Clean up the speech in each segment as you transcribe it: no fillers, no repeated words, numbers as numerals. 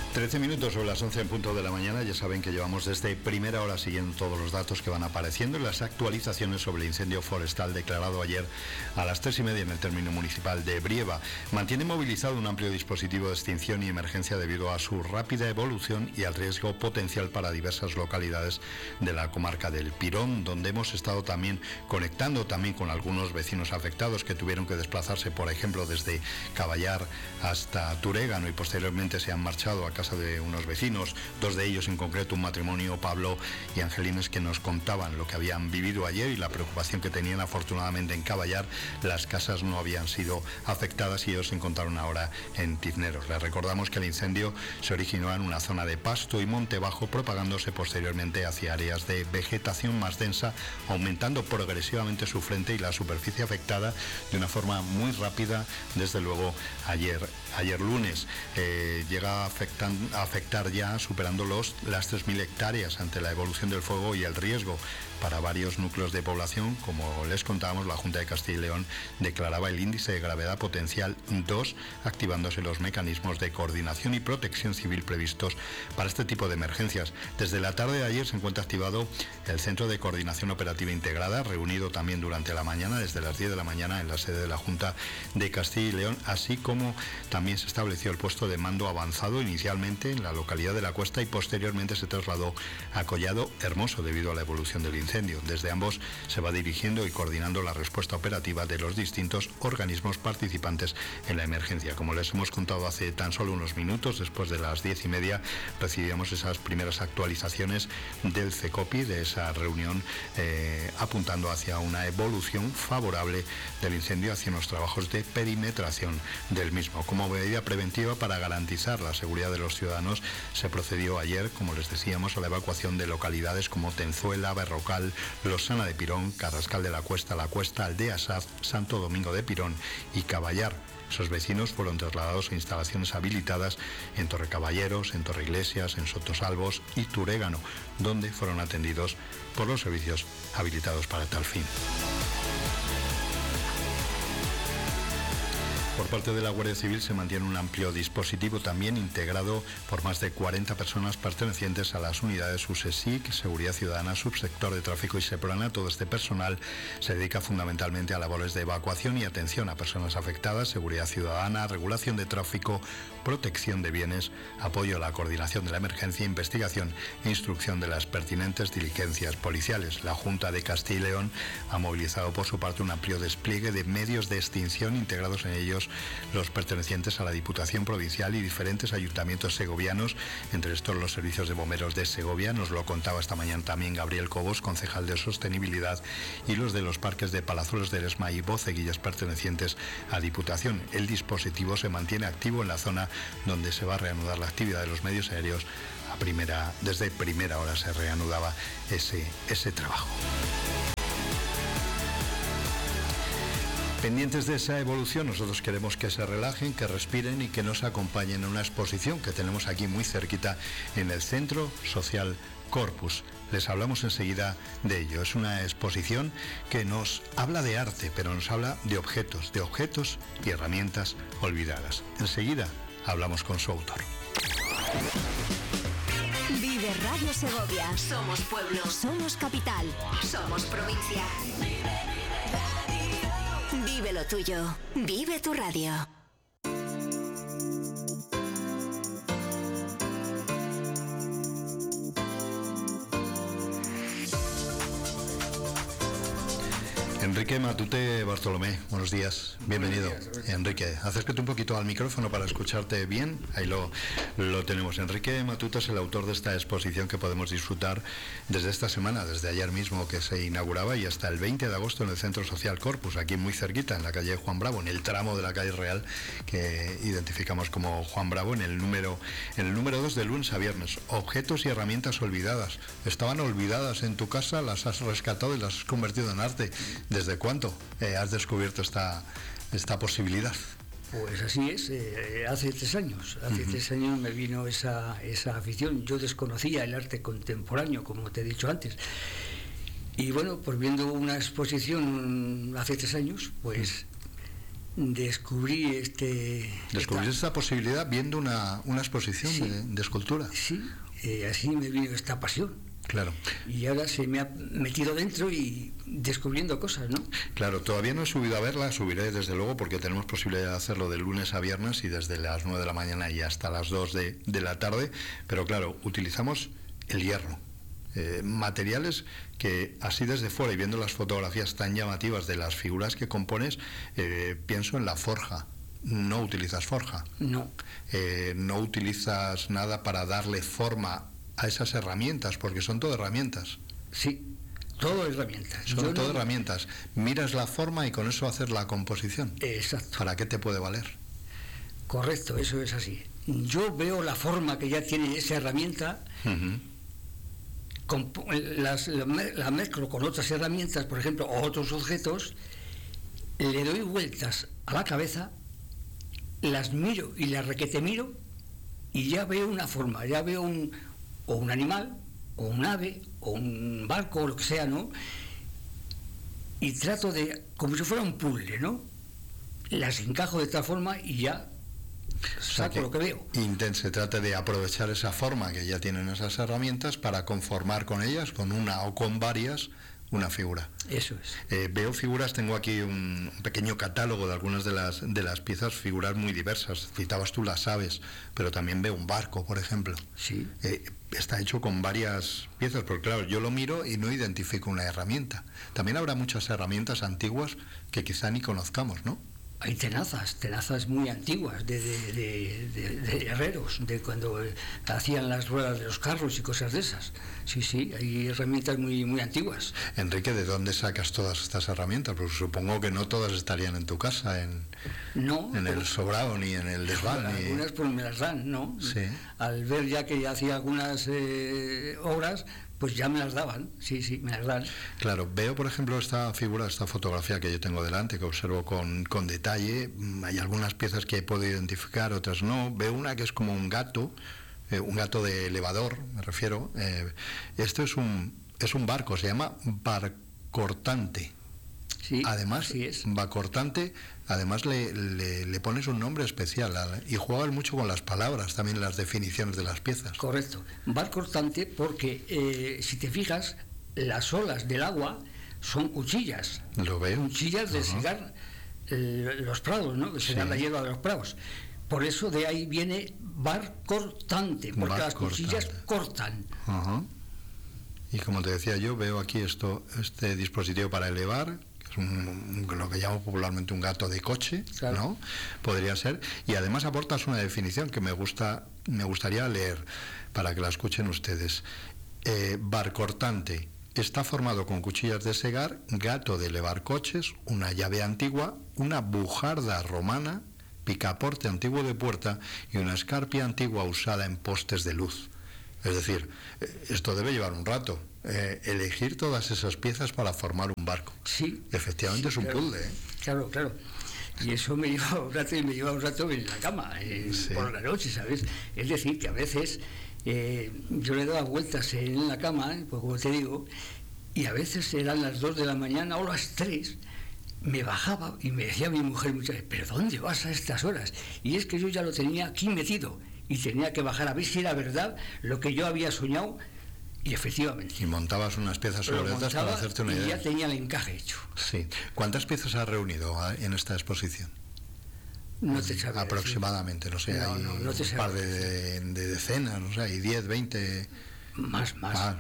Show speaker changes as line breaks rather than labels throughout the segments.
13 minutos sobre las 11 en punto de la mañana. Ya saben que llevamos desde primera hora siguiendo todos los datos que van apareciendo y las actualizaciones sobre el incendio forestal declarado ayer a las 3:30 en el término municipal de Brieva. Mantiene movilizado un amplio dispositivo de extinción y emergencia debido a su rápida evolución y al riesgo potencial para diversas localidades de la comarca del Pirón, donde hemos estado también conectando con algunos vecinos afectados que tuvieron que desplazarse, por ejemplo, desde Caballar hasta Turégano y posteriormente se han marchado a casa de unos vecinos, dos de ellos en concreto, un matrimonio, Pablo y Angelines, que nos contaban lo que habían vivido ayer y la preocupación que tenían. Afortunadamente en Caballar las casas no habían sido afectadas y ellos se encontraron ahora en Tizneros. Les recordamos que el incendio se originó en una zona de pasto y monte bajo, propagándose posteriormente hacia áreas de vegetación más densa, aumentando progresivamente su frente y la superficie afectada de una forma muy rápida. Desde luego ayer lunes llega a afectar ya, superando las 3.000 hectáreas ante la evolución del fuego y el riesgo para varios núcleos de población. Como les contábamos, la Junta de Castilla y León declaraba el índice de gravedad potencial 2, activándose los mecanismos de coordinación y protección civil previstos para este tipo de emergencias. Desde la tarde de ayer se encuentra activado el Centro de Coordinación Operativa Integrada, reunido también durante la mañana, desde las 10 de la mañana en la sede de la Junta de Castilla y León, así como también se estableció el puesto de mando avanzado inicialmente en la localidad de La Cuesta y posteriormente se trasladó a Collado Hermoso debido a la evolución del incendio. Desde ambos se va dirigiendo y coordinando la respuesta operativa de los distintos organismos participantes en la emergencia. Como les hemos contado hace tan solo unos minutos, después de las 10:30 recibíamos esas primeras actualizaciones del CECOPI, de esa reunión, apuntando hacia una evolución favorable del incendio, hacia unos trabajos de perimetración del mismo. Como medida preventiva para garantizar la seguridad de los ciudadanos, se procedió ayer, como les decíamos, a la evacuación de localidades como Tenzuela, Berrocal, Losana de Pirón, Carrascal de la Cuesta, Aldea Saz, Santo Domingo de Pirón y Caballar. Esos vecinos fueron trasladados a instalaciones habilitadas en Torrecaballeros, en Torreiglesias, en Sotosalvos y Turégano, donde fueron atendidos por los servicios habilitados para tal fin. Por parte de la Guardia Civil se mantiene un amplio dispositivo también integrado por más de 40 personas pertenecientes a las unidades USESIC, Seguridad Ciudadana, Subsector de Tráfico y SEPRANA. Todo este personal se dedica fundamentalmente a labores de evacuación y atención a personas afectadas, seguridad ciudadana, regulación de tráfico, protección de bienes, apoyo a la coordinación de la emergencia, investigación e instrucción de las pertinentes diligencias policiales. La Junta de Castilla y León ha movilizado por su parte un amplio despliegue de medios de extinción, integrados en ellos los pertenecientes a la Diputación Provincial y diferentes ayuntamientos segovianos, entre estos los servicios de bomberos de Segovia, nos lo contaba esta mañana también Gabriel Cobos, concejal de Sostenibilidad, y los de los parques de Palazuelos de Eresma y Boceguillas pertenecientes a Diputación. El dispositivo se mantiene activo en la zona donde se va a reanudar la actividad de los medios aéreos. Desde primera hora se reanudaba ese trabajo. Pendientes de esa evolución, nosotros queremos que se relajen, que respiren y que nos acompañen en una exposición que tenemos aquí muy cerquita en el Centro Social Corpus. Les hablamos enseguida de ello. Es una exposición que nos habla de arte, pero nos habla de objetos y herramientas olvidadas. Enseguida hablamos con su autor.
Vive Radio Segovia. Somos pueblo. Somos capital. Somos provincia. Vive lo tuyo. Vive tu radio.
Enrique Matute Bartolomé, buenos días, bienvenido.
Buenos días,
Enrique, acércate un poquito al micrófono para escucharte bien, ahí lo tenemos. Enrique Matute es el autor de esta exposición que podemos disfrutar desde esta semana, desde ayer mismo que se inauguraba y hasta el 20 de agosto en el Centro Social Corpus, aquí muy cerquita, en la calle Juan Bravo, en el tramo de la calle Real que identificamos como Juan Bravo, en el número 2 de lunes a viernes. Objetos y herramientas olvidadas. Estaban olvidadas en tu casa, las has rescatado y las has convertido en arte. ¿Desde cuánto has descubierto esta posibilidad?
Pues así es, hace 3 años. Hace 3 años me vino esa afición. Yo desconocía el arte contemporáneo, como te he dicho antes. Y bueno, pues viendo una exposición hace 3 años, pues descubrí
esta posibilidad viendo una exposición
sí,
de escultura.
Sí, así me vino esta pasión.
Claro.
Y ahora se me ha metido dentro y descubriendo cosas, ¿no?
Claro, todavía no he subido a verla, subiré desde luego porque tenemos posibilidad de hacerlo de lunes a viernes y desde las 9 de la mañana y hasta las 2 de la tarde, pero claro, utilizamos el hierro. Materiales que así desde fuera y viendo las fotografías tan llamativas de las figuras que compones, pienso en la forja. No utilizas forja.
No.
No utilizas nada para darle forma a esas herramientas, porque son todo herramientas.
Sí, todo herramientas.
Son todo herramientas. Miras la forma y con eso hacer la composición.
Exacto.
¿Para qué te puede valer?
Correcto, eso es así. Yo veo la forma que ya tiene esa herramienta, la mezclo con otras herramientas, por ejemplo, o otros objetos, le doy vueltas a la cabeza, las miro y las requete miro, y ya veo una forma, ya veo o un animal, o un ave, o un barco, o lo que sea, ¿no? Y trato de, como si fuera un puzzle, ¿no? Las encajo de tal forma y ya saco lo que veo.
Se trata de aprovechar esa forma que ya tienen esas herramientas para conformar con ellas, con una o con varias, una figura.
Eso es.
Veo figuras, tengo aquí un pequeño catálogo de algunas de las piezas, figuras muy diversas. Citabas tú las aves, pero también veo un barco, por ejemplo.
Sí.
Está hecho con varias piezas, porque claro, yo lo miro y no identifico una herramienta. También habrá muchas herramientas antiguas que quizá ni conozcamos, ¿no?
Hay tenazas muy antiguas de herreros, de cuando hacían las ruedas de los carros y cosas de esas. Sí, hay herramientas muy antiguas.
Enrique, ¿de dónde sacas todas estas herramientas? Porque supongo que no todas estarían en tu casa, en el sobrado ni en el desván.
Algunas pues me las dan, ¿no?
Sí.
Al ver ya que hacía algunas obras, pues ya me las daban, sí, me las dan.
Claro, veo por ejemplo esta fotografía que yo tengo delante, que observo con detalle. Hay algunas piezas que puedo identificar, otras no. Veo una que es como un gato de elevador, me refiero. Esto es un barco, se llama barcortante.
Sí,
además,
así es.
Barcortante, además le pones un nombre especial y juegas mucho con las palabras, también las definiciones de las piezas.
Correcto. Barcortante porque, si te fijas, las olas del agua son cuchillas.
Lo veo.
Cuchillas de segar los prados, ¿no? De segar la hierba de los prados. Por eso de ahí viene barcortante, porque las cuchillas cortan.
Ajá. Y como te decía yo, veo aquí este dispositivo para elevar, que es lo que llamo popularmente un gato de coche, claro, ¿no? Podría ser. Y además aportas una definición que me gustaría leer para que la escuchen ustedes. Barcortante está formado con cuchillas de segar, gato de elevar coches, una llave antigua, una bujarda romana, picaporte antiguo de puerta y una escarpia antigua usada en postes de luz. Es decir, esto debe llevar un rato. Elegir todas esas piezas para formar un barco.
Sí.
Efectivamente, sí, es un puzzle.
Claro. Y eso me lleva un rato en la cama, por la noche, ¿sabes? Es decir, que a veces yo le daba vueltas en la cama, pues como te digo, y a veces eran las 2 de la mañana o las 3, me bajaba y me decía mi mujer muchas veces, ¿pero dónde vas a estas horas? Y es que yo ya lo tenía aquí metido y tenía que bajar a ver si era verdad lo que yo había soñado, y efectivamente.
Y montabas unas piezas sobre estas para hacerte una idea.
Y ya tenía el encaje hecho.
Sí. ¿Cuántas piezas has reunido en esta exposición?
No te sabría
aproximadamente,
decir.
No sé,
no te
un par de decenas, no sé, hay 10, 20...
Más.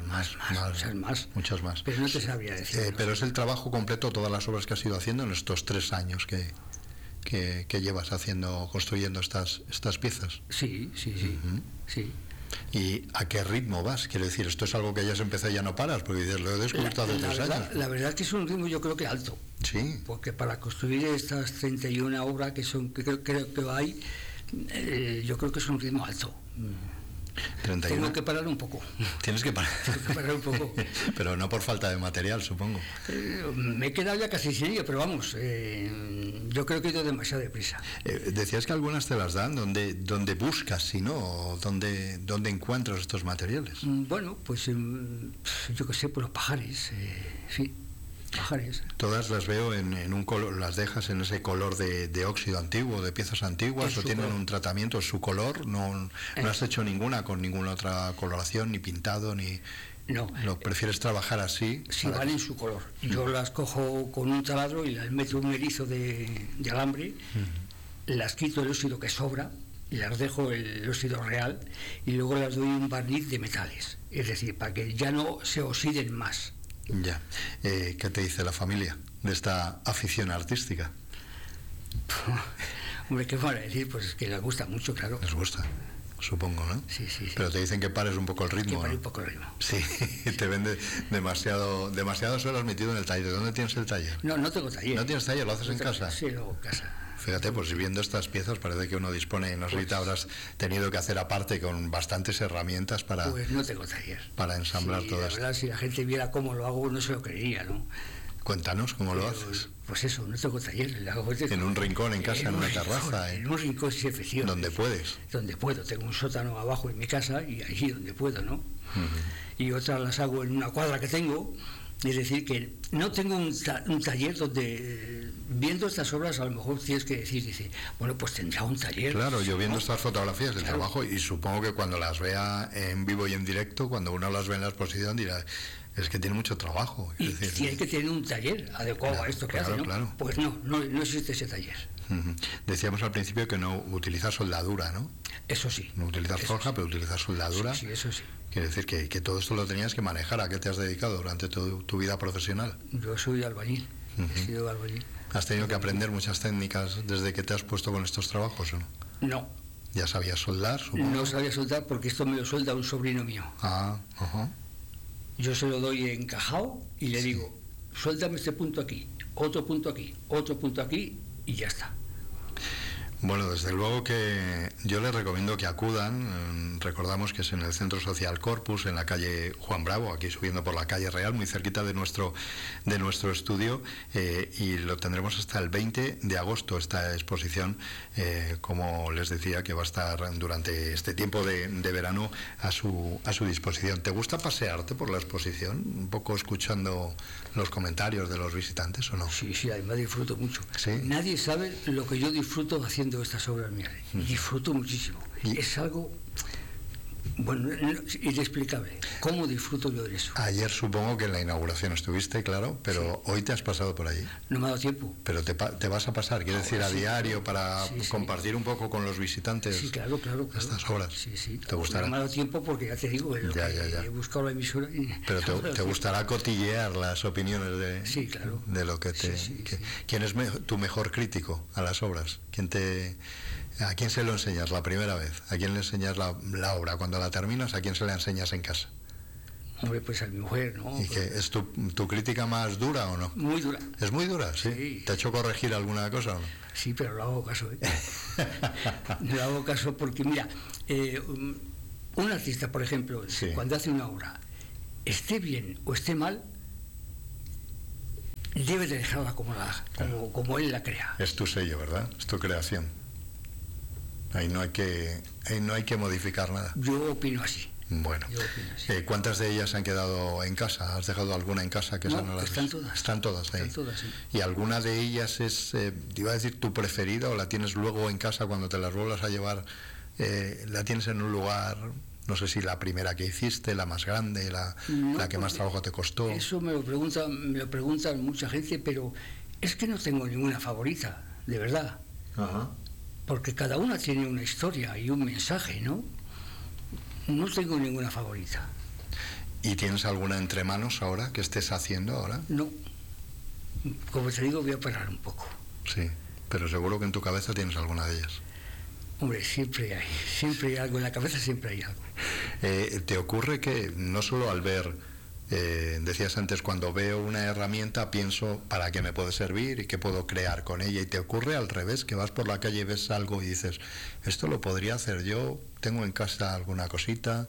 Muchas más.
Pero no te sabría decir.
Pero es el trabajo completo, todas las obras que has ido haciendo en estos 3 años que llevas construyendo estas piezas.
Sí. Sí.
¿Y a qué ritmo vas? Quiero decir, esto es algo que ya has empezado y ya no paras, porque dices, lo he descubierto hace 3 años.
La verdad es que es un ritmo yo creo que alto.
Sí.
Porque para construir estas 31 obras que creo que hay, yo creo que es un ritmo alto.
31.
Tengo que parar un poco.
Tienes que parar.
Tengo que parar un poco.
Pero no por falta de material, supongo.
Me he quedado ya casi sin ello, pero vamos, yo creo que he ido demasiado deprisa.
Decías que algunas te las dan, ¿dónde buscas, si no? ¿Dónde encuentras estos materiales?
Bueno, pues yo qué sé, por los pajares, sí. pajares.
Todas las veo en un color, las dejas en ese color de óxido antiguo, de piezas antiguas, o tienen un tratamiento, su color, no has hecho ninguna con ninguna otra coloración, ni pintado, ni...
No.
¿Lo prefieres trabajar así?
Sí, van en su color. Yo las cojo con un taladro y las meto en un erizo de alambre, las quito el óxido que sobra y las dejo el óxido real y luego las doy un barniz de metales, es decir, para que ya no se oxiden más.
Ya. ¿Qué te dice la familia de esta afición artística?
Hombre, ¿qué van a decir? Pues que les gusta mucho, claro.
Les gusta, supongo, ¿no?
Sí.
Pero te dicen que pares un poco el ritmo,
que pare
¿no?
un poco el ritmo.
Sí, te vende demasiadas horas metido en el taller. ¿Dónde tienes el taller?
No tengo taller.
¿No tienes taller? ¿Lo haces en casa?
Sí, lo hago en casa.
Fíjate, pues viendo estas piezas parece que uno dispone, no sé si te habrás tenido que hacer aparte con bastantes herramientas para...
Pues no tengo taller.
Para ensamblar todo esto.
La verdad, si la gente viera cómo lo hago, no se lo creería, ¿no?
Cuéntanos cómo lo haces.
Pues eso, no tengo taller. Lo hago
en un rincón en casa, en una terraza.
En un rincón, sí, efectivamente.
Donde puedes.
Donde puedo. Tengo un sótano abajo en mi casa y allí donde puedo, ¿no? Y otras las hago en una cuadra que tengo. Es decir, que no tengo un taller donde, viendo estas obras, a lo mejor tienes que decir, dice, bueno, pues tendrá un taller.
Claro, yo viendo
¿no?
Estas fotografías del trabajo, y supongo que cuando las vea en vivo y en directo, cuando uno las ve en la exposición, dirá, es que tiene mucho trabajo.
Y tiene que tener un taller adecuado a esto que hace, ¿no?
Claro.
Pues no existe ese taller.
Decíamos al principio que no utilizas soldadura, ¿no?
Eso sí.
No utilizas forja, sí. Pero utilizas soldadura.
Sí, eso sí.
Quiere decir que todo esto lo tenías que manejar. ¿A qué te has dedicado durante tu vida profesional?
Yo soy albañil. He sido albañil.
¿Has tenido que aprender muchas técnicas desde que te has puesto con estos trabajos o no?
No.
¿Ya sabías soldar, supongo?
No sabía soldar porque esto me lo solda un sobrino mío. Yo se lo doy encajado y le digo, suéltame este punto aquí, otro punto aquí, otro punto aquí y ya está.
Bueno, desde luego que yo les recomiendo que acudan. Recordamos que es en el Centro Social Corpus, en la calle Juan Bravo, aquí subiendo por la calle Real, muy cerquita de nuestro estudio, y lo tendremos hasta el 20 de agosto, esta exposición, como les decía, que va a estar durante este tiempo de verano a su disposición. ¿Te gusta pasearte por la exposición, un poco escuchando los comentarios de los visitantes o no?
Sí, además disfruto mucho.
¿Sí?
Nadie sabe lo que yo disfruto haciendo estas obras mías. Disfruto muchísimo. Es algo, bueno, inexplicable. ¿Cómo disfruto yo de eso?
Ayer supongo que en la inauguración estuviste, claro, pero hoy te has pasado por allí.
No me ha dado tiempo.
Pero te vas a pasar, quiero decir, a diario para compartir un poco con los visitantes.
Sí, claro.
Estas obras.
Sí.
¿Te gustará?
No me ha dado tiempo porque ya te digo,
ya.
He buscado la emisora.
Pero te gustará cotillear las opiniones de,
sí, claro.
De lo que te... ¿Quién es tu mejor crítico a las obras? ¿A quién se lo enseñas la primera vez? ¿A quién le enseñas la obra? Cuando la terminas, ¿a quién se la enseñas en casa?
Hombre, pues a mi mujer, ¿no?
¿Y que es tu crítica más dura o no?
Muy dura.
¿Es muy dura? Sí. ¿Te ha hecho corregir alguna cosa o no?
Sí, pero no hago caso, No hago caso porque, mira, un artista, por ejemplo, cuando hace una obra, esté bien o esté mal, debe de dejarla como él la crea.
Es tu sello, ¿verdad? Es tu creación. Ahí no hay que modificar nada.
Yo opino así.
Bueno, ¿cuántas de ellas han quedado en casa? ¿Has dejado alguna en casa?
Están todas.
Están todas ahí.
Están todas, sí.
¿Y alguna de ellas es, iba a decir, tu preferida o la tienes luego en casa cuando te las vuelvas a llevar? ¿La tienes en un lugar, no sé si la primera que hiciste, la más grande, la que más trabajo te costó?
Eso me lo preguntan mucha gente, pero es que no tengo ninguna favorita, de verdad. Porque cada una tiene una historia y un mensaje, ¿no? No tengo ninguna favorita.
¿Y tienes alguna entre manos ahora que estés haciendo ahora?
No. Como te digo, voy a parar un poco.
Sí, pero seguro que en tu cabeza tienes alguna de ellas.
Hombre, siempre hay algo en la cabeza, siempre hay algo.
¿Te ocurre que no solo al ver, decías antes, cuando veo una herramienta pienso para qué me puede servir y qué puedo crear con ella, y te ocurre al revés, que vas por la calle y ves algo y dices, esto lo podría hacer yo, tengo en casa alguna cosita?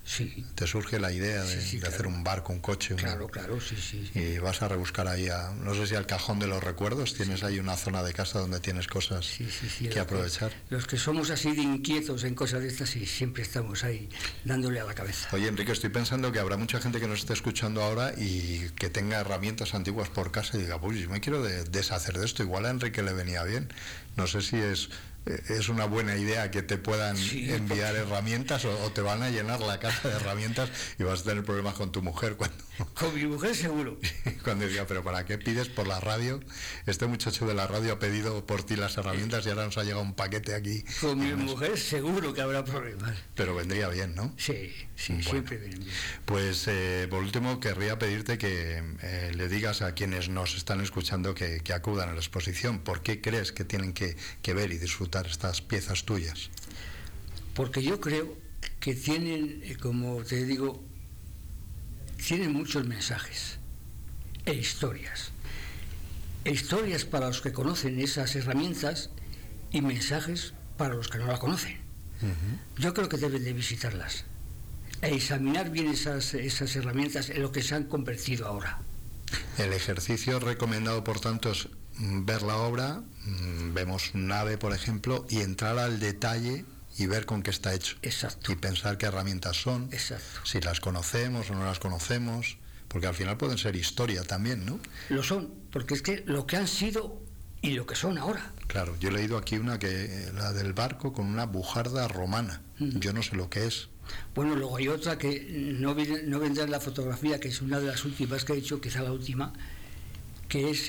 Sí.
Te surge la idea de
claro.
hacer un barco, un coche.
Claro, sí.
Y vas a rebuscar ahí, no sé si al cajón de los recuerdos, tienes ahí una zona de casa donde tienes cosas que aprovechar.
Los que somos así de inquietos en cosas de estas, sí, siempre estamos ahí dándole a la cabeza.
Oye, Enrique, estoy pensando que habrá mucha gente que nos esté escuchando ahora y que tenga herramientas antiguas por casa y diga, pues yo me quiero deshacer de esto. Igual a Enrique le venía bien. No sé si es una buena idea que te puedan enviar herramientas o te van a llenar la casa de herramientas y vas a tener problemas con tu mujer cuando...
Con mi mujer seguro.
Cuando diga, pero ¿para qué pides por la radio? Este muchacho de la radio ha pedido por ti las herramientas y ahora nos ha llegado un paquete aquí.
Con mi mujer seguro que habrá problemas.
Pero vendría bien, ¿no?
Sí, bueno, siempre viene bien.
Pues por último querría pedirte que le digas a quienes nos están escuchando que acudan a la exposición. ¿Por qué crees que tienen que ver y disfrutar estas piezas tuyas?
Porque yo creo que tienen, como te digo, tienen muchos mensajes e historias. Historias para los que conocen esas herramientas y mensajes para los que no la conocen. Yo creo que deben de visitarlas e examinar bien esas herramientas en lo que se han convertido ahora.
El ejercicio recomendado, por tanto, es ver la obra, vemos un ave, por ejemplo, y entrar al detalle y ver con qué está hecho.
Exacto.
Y pensar qué herramientas son,
exacto,
si las conocemos o no las conocemos, porque al final pueden ser historia también, ¿no?
Lo son, porque es que lo que han sido y lo que son ahora.
Claro, yo he leído aquí una la del barco con una bujarda romana. Yo no sé lo que es.
Bueno, luego hay otra que no vendrá en la fotografía, que es una de las últimas que he hecho, quizá la última, que es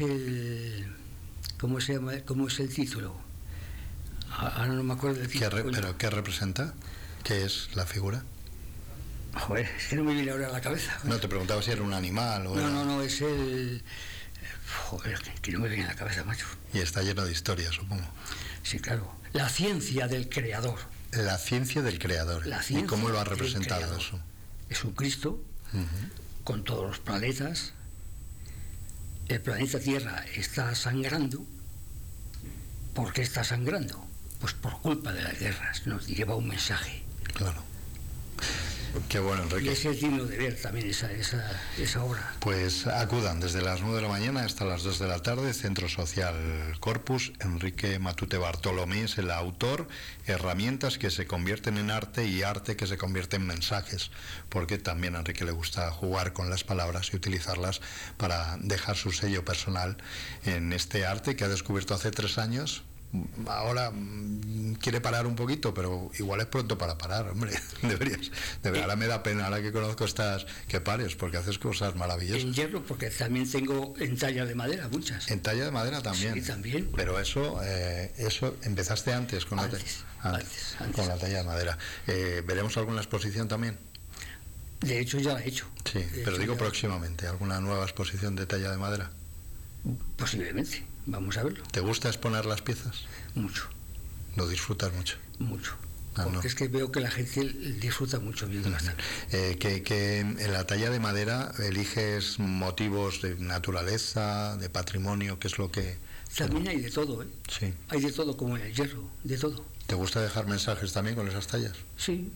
¿cómo se llama? ¿Cómo es el título? Ahora no me acuerdo del título.
¿Pero qué representa? ¿Qué es la figura?
Joder, es que no me viene ahora a la cabeza.
No, te preguntaba si era un animal o...
No, es el... Joder, que no me viene a la cabeza, macho.
Y está lleno de historias, supongo.
Sí, claro. La ciencia del creador.
La ciencia del creador. ¿Y cómo lo ha representado eso?
Es un Cristo, con todos los planetas. El planeta Tierra está sangrando. ¿Por qué está sangrando? Pues por culpa de las guerras. Nos lleva un mensaje.
Claro. Qué bueno, Enrique.
Y es digno de ver también esa obra.
Pues acudan desde las 9 de la mañana hasta las 2 de la tarde, Centro Social Corpus. Enrique Matute Bartolomé es el autor, herramientas que se convierten en arte y arte que se convierte en mensajes, porque también a Enrique le gusta jugar con las palabras y utilizarlas para dejar su sello personal en este arte que ha descubierto hace 3 años. Ahora quiere parar un poquito, pero igual es pronto para parar, hombre. Deberías. Ahora me da pena, ahora que conozco que pares, porque haces cosas maravillosas.
En hierro, porque también tengo en talla de madera, muchas.
En talla de madera también.
Sí, también.
Pero eso empezaste antes con
antes.
Con la talla de madera. ¿Veremos alguna exposición también?
De hecho, ya la he hecho.
Sí, pero digo próximamente, ¿alguna nueva exposición de talla de madera?
Posiblemente. Vamos a verlo.
¿Te gusta exponer las piezas?
Mucho.
¿Lo disfrutas mucho?
Mucho. Porque es que veo que la gente disfruta mucho viéndolas.
Que en la talla de madera eliges motivos de naturaleza, de patrimonio, ¿qué es lo que...?
También hay de todo, ¿eh?
Sí.
Hay de todo, como en el hierro, de todo.
¿Te gusta dejar mensajes también con esas tallas?
Sí.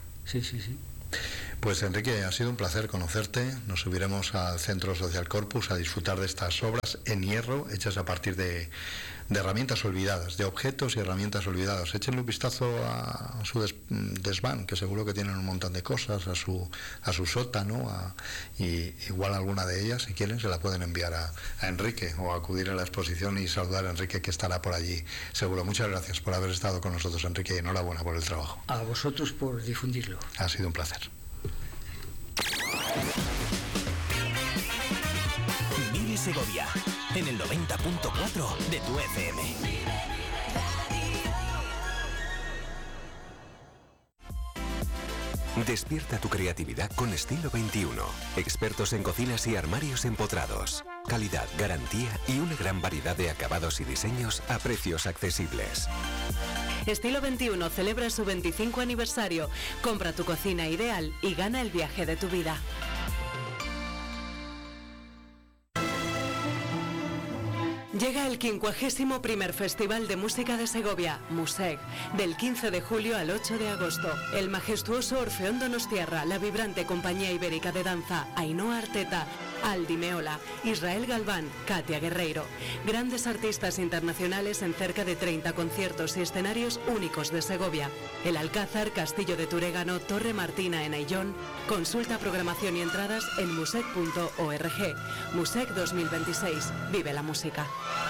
Pues Enrique, ha sido un placer conocerte. Nos subiremos al Centro Social Corpus a disfrutar de estas obras en hierro hechas a partir de herramientas olvidadas, de objetos y herramientas olvidadas. Échenle un vistazo a su desván, que seguro que tienen un montón de cosas, a su sótano, y igual alguna de ellas, si quieren, se la pueden enviar a Enrique o acudir a la exposición y saludar a Enrique, que estará por allí seguro. Muchas gracias por haber estado con nosotros, Enrique, y enhorabuena por el trabajo.
A vosotros por difundirlo.
Ha sido un placer.
Vive Segovia en el 90.4 de tu FM. Despierta tu creatividad con Estilo 21. Expertos en cocinas y armarios empotrados. Calidad, garantía y una gran variedad de acabados y diseños a precios accesibles.
Estilo 21 celebra su 25 aniversario. Compra tu cocina ideal y gana el viaje de tu vida. Llega el el 51º Festival de Música de Segovia, Musec, del 15 de julio al 8 de agosto. El majestuoso Orfeón Donostiarra, la vibrante Compañía Ibérica de Danza, Ainhoa Arteta, Aldi Meola, Israel Galván, Katia Guerreiro. Grandes artistas internacionales en cerca de 30 conciertos y escenarios únicos de Segovia. El Alcázar, Castillo de Turégano, Torre Martina en Ayllón. Consulta programación y entradas en musec.org. Musec 2026. Vive la música.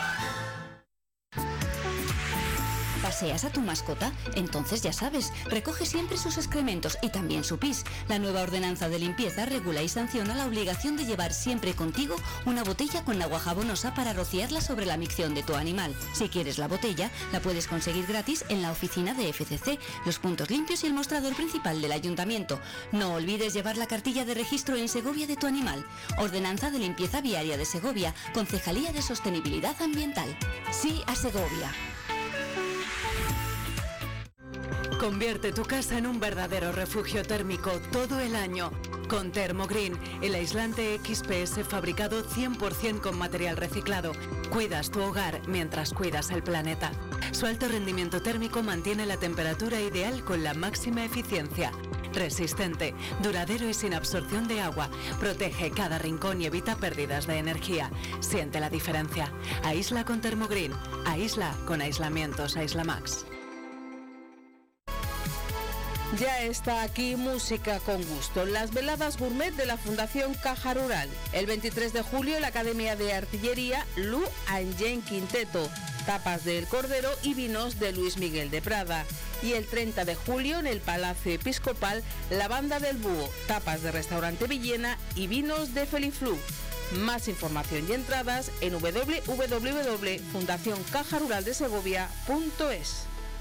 ¿Paseas a tu mascota? Entonces ya sabes, recoge siempre sus excrementos y también su pis. La nueva ordenanza de limpieza regula y sanciona la obligación de llevar siempre contigo una botella con agua jabonosa para rociarla sobre la micción de tu animal. Si quieres la botella, la puedes conseguir gratis en la oficina de FCC, los puntos limpios y el mostrador principal del ayuntamiento. No olvides llevar la cartilla de registro en Segovia de tu animal. Ordenanza de limpieza viaria de Segovia, Concejalía de Sostenibilidad Ambiental. Sí a Segovia.
Convierte tu casa en un verdadero refugio térmico todo el año. Con Thermogreen, el aislante XPS fabricado 100% con material reciclado. Cuidas tu hogar mientras cuidas el planeta. Su alto rendimiento térmico mantiene la temperatura ideal con la máxima eficiencia. Resistente, duradero y sin absorción de agua. Protege cada rincón y evita pérdidas de energía. Siente la diferencia. Aísla con Thermogreen. Aísla con aislamientos Aislamax.
Ya está aquí Música con Gusto, las veladas gourmet de la Fundación Caja Rural. El 23 de julio en la Academia de Artillería Lu Angén Quinteto, tapas del Cordero y vinos de Luis Miguel de Prada. Y el 30 de julio en el Palacio Episcopal, la Banda del Búho, tapas de Restaurante Villena y vinos de Feliflu. Más información y entradas en www.fundacioncajaruraldesegovia.es.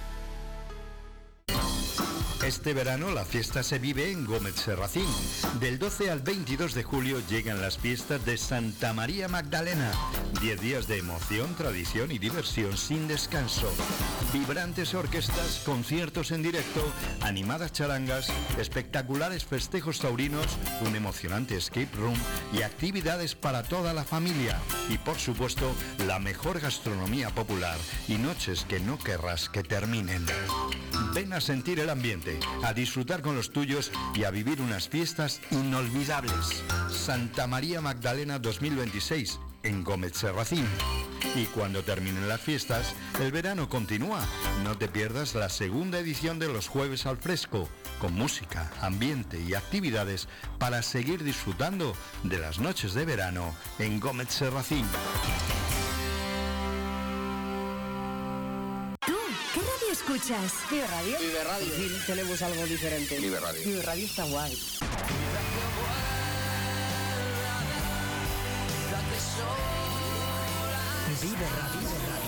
Este verano la fiesta se vive en Gómez Serracín. Del 12 al 22 de julio llegan las fiestas de Santa María Magdalena. 10 días de emoción, tradición y diversión sin descanso. Vibrantes orquestas, conciertos en directo, animadas charangas, espectaculares festejos taurinos, un emocionante escape room y actividades para toda la familia. Y por supuesto, la mejor gastronomía popular y noches que no querrás que terminen. Ven a sentir el ambiente, a disfrutar con los tuyos y a vivir unas fiestas inolvidables. Santa María Magdalena 2026 en Gómez Serracín. Y cuando terminen las fiestas, el verano continúa. No te pierdas la segunda edición de los Jueves al Fresco, con música, ambiente y actividades para seguir disfrutando de las noches de verano en Gómez Serracín.
¿Escuchas?
Vive Radio.
Vive Radio.
Sí, tenemos algo diferente.
Vive Radio.
Vive Radio está guay. Vive Radio.